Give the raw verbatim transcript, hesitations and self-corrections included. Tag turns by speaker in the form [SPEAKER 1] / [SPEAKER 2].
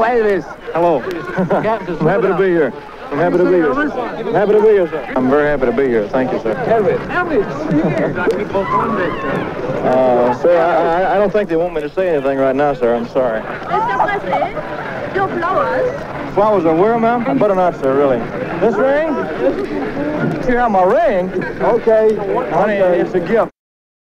[SPEAKER 1] Elvis.
[SPEAKER 2] Hello. I'm happy to be here. I'm happy to be here. I'm happy to be here, sir. I'm very happy to be here. Thank you, sir.
[SPEAKER 1] Elvis. Elvis, over here.
[SPEAKER 2] Uh, sir, I, I, I don't think they want me to say anything right now, sir. I'm sorry.
[SPEAKER 3] Your flowers.
[SPEAKER 2] Flowers are where, ma'am? I better not, sir, really. This ring? You have my ring? Okay. Honey, it's a gift.